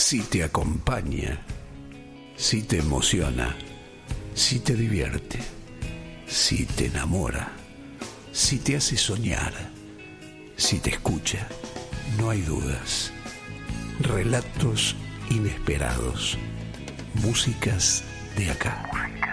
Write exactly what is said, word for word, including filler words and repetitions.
Si te acompaña, si te emociona, si te divierte, si te enamora, si te hace soñar, si te escucha, no hay dudas. Relatos inesperados, músicas de acá.